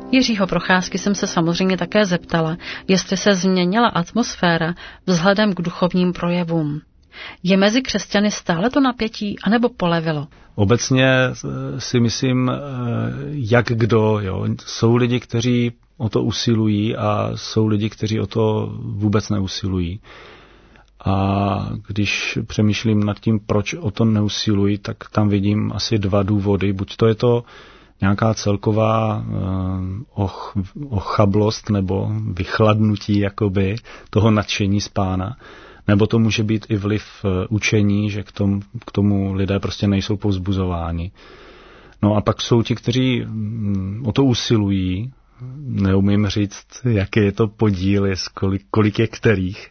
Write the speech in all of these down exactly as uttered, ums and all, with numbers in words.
Jiřího Procházky jsem se samozřejmě také zeptala, jestli se změnila atmosféra vzhledem k duchovním projevům. Je mezi křesťany stále to napětí, anebo polevilo? Obecně si myslím, jak kdo. Jo. Jsou lidi, kteří o to usilují a jsou lidi, kteří o to vůbec neusilují. A když přemýšlím nad tím, proč o to neusilují, tak tam vidím asi dva důvody. Buď to je to nějaká celková och, ochablost nebo vychladnutí jakoby toho nadšení z Pána, nebo to může být i vliv učení, že k tomu, k tomu lidé prostě nejsou povzbuzováni. No a pak jsou ti, kteří o to usilují, neumím říct, jaký je to podíl, kolik, kolik je kterých.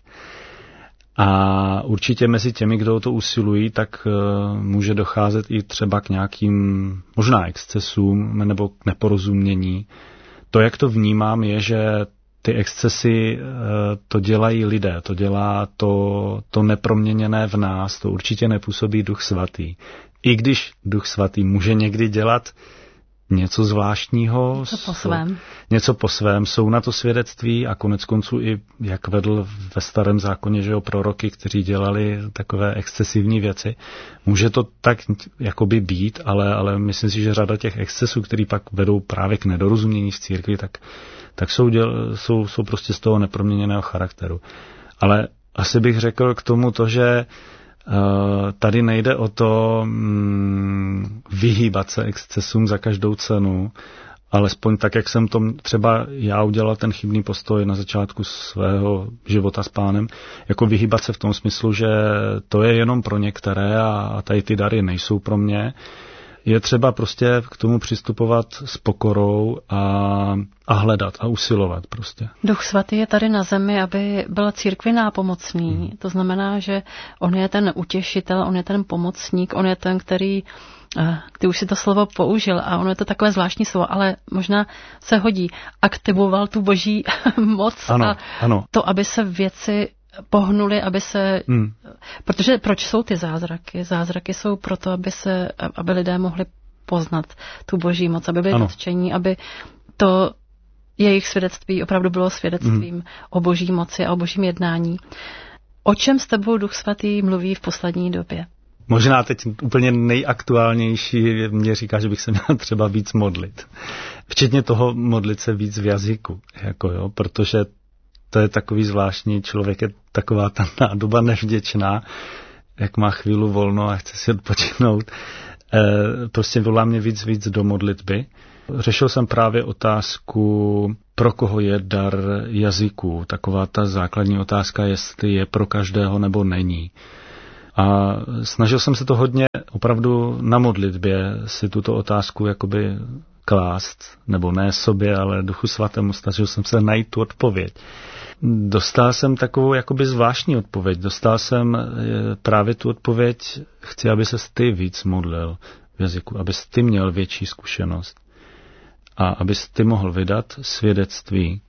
A určitě mezi těmi, kdo o to usilují, tak uh, může docházet i třeba k nějakým možná excesům nebo k neporozumění. To, jak to vnímám, je, že ty excesy uh, to dělají lidé, to dělá to, to neproměněné v nás, to určitě nepůsobí Duch Svatý. I když Duch Svatý může někdy dělat něco zvláštního, něco po svém. Něco po svém, jsou na to svědectví a konec konců i, jak vedl ve Starém zákoně, že jo, proroky, kteří dělali takové excesivní věci. Může to tak jakoby být, ale, ale myslím si, že řada těch excesů, který pak vedou právě k nedorozumění v církvi, tak, tak jsou, děl, jsou, jsou prostě z toho neproměněného charakteru. Ale asi bych řekl k tomu to, že tady nejde o to mm, vyhýbat se excesům za každou cenu, alespoň tak, jak jsem to třeba já udělal ten chybný postoj na začátku svého života s Pánem, jako vyhýbat se v tom smyslu, že to je jenom pro některé a tady ty dary nejsou pro mě. Je třeba prostě k tomu přistupovat s pokorou a, a hledat a usilovat prostě. Duch Svatý je tady na zemi, aby byl církvi nápomocný. Hmm. To znamená, že on je ten utěšitel, on je ten pomocník, on je ten, který, ty už si to slovo použil a ono je to takové zvláštní slovo, ale možná se hodí, aktivoval tu boží moc ano, a ano. to, aby se věci pohnuli, aby se... Hmm. Protože proč jsou ty zázraky? Zázraky jsou proto, aby se, aby lidé mohli poznat tu boží moc, aby byli nadšení, aby to jejich svědectví opravdu bylo svědectvím hmm. o boží moci a o božím jednání. O čem s tebou Duch Svatý mluví v poslední době? Možná teď úplně nejaktuálnější mě říká, že bych se měl třeba víc modlit. Včetně toho modlit se víc v jazyku, jako jo, protože to je takový zvláštní, člověk je taková ta nádoba nevděčná, jak má chvíli volno a chce si odpočinout. E, prostě volá mě víc víc do modlitby. Řešil jsem právě otázku, pro koho je dar jazyků. Taková ta základní otázka, jestli je pro každého nebo není. A snažil jsem se to hodně opravdu na modlitbě si tuto otázku jakoby klást, nebo ne sobě, ale Duchu Svatému, snažil jsem se najít tu odpověď. Dostal jsem takovou jakoby zvláštní odpověď. Dostal jsem právě tu odpověď, chci, aby ses ty víc modlil v jazyku, abys ty měl větší zkušenost a abys ty mohl vydat svědectví.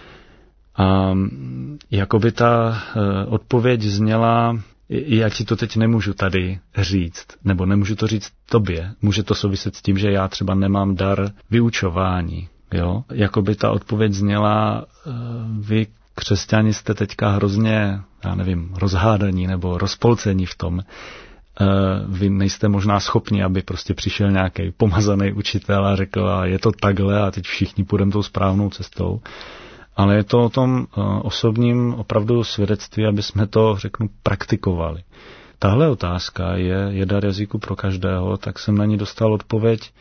A jakoby ta odpověď zněla, já ti to teď nemůžu tady říct, nebo nemůžu to říct tobě. Může to souviset s tím, že já třeba nemám dar vyučování. Jo? Jakoby ta odpověď zněla, vy křesťani jste teďka hrozně, já nevím, rozhádaní nebo rozpolcení v tom. Vy nejste možná schopni, aby prostě přišel nějaký pomazaný učitel a řekl, a je to takhle a teď všichni půjdeme tou správnou cestou. Ale je to o tom osobním opravdu svědectví, aby jsme to, řeknu, praktikovali. Tahle otázka je, je dar jazyku pro každého, tak jsem na ní dostal odpověď,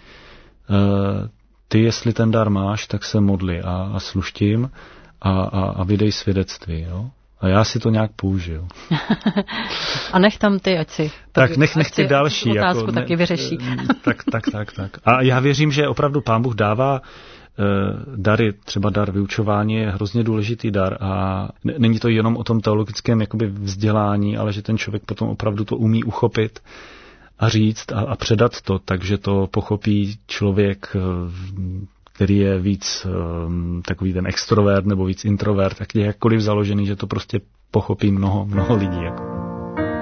ty, jestli ten dar máš, tak se modli a, a služ tím a, a, a vydej svědectví. Jo? A já si to nějak použiju. A nech tam ty, ať si... Tak nech, nech ty další. Otázku jako, taky vyřeší. Tak, tak, tak, tak. A já věřím, že opravdu Pán Bůh dává dary, třeba dar vyučování je hrozně důležitý dar a není to jenom o tom teologickém jakoby vzdělání, ale že ten člověk potom opravdu to umí uchopit a říct a, a předat to, takže to pochopí člověk, který je víc takový ten extrovert nebo víc introvert, tak je jakkoliv založený, že to prostě pochopí mnoho, mnoho lidí. Jako.